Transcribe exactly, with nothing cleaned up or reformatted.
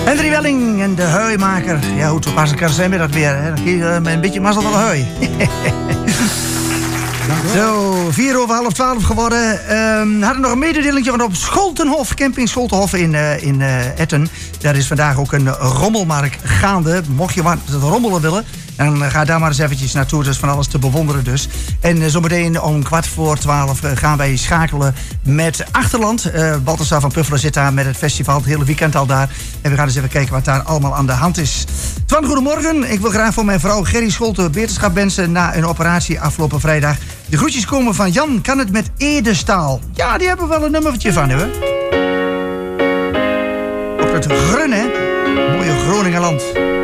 Henry Welling en de huimaker. Ja, hoe toepasselijk zijn we dat weer, hè? Dan kun je met een beetje mazzel van de hui. Zo, vier over half twaalf geworden. Um, hadden nog een mededelingje van op Scholtenhof, camping Scholtenhof in, uh, in uh, Etten. Daar is vandaag ook een rommelmarkt gaande. Mocht je wat rommelen willen, dan uh, ga daar maar eens eventjes naartoe. Dat is van alles te bewonderen dus. En uh, zometeen om kwart voor twaalf uh, gaan wij schakelen met Achterland. Uh, Balthasar van Puffelen zit daar met het festival, het hele weekend al daar. En we gaan eens even kijken wat daar allemaal aan de hand is. Twan, goedemorgen. Ik wil graag voor mijn vrouw Gerry Scholte beterschap wensen na een operatie afgelopen vrijdag. De groetjes komen van Jan, kan het met Edestaal? Ja, die hebben we wel een nummertje van, hè? Op het Grun, hè? Mooie Groningenland.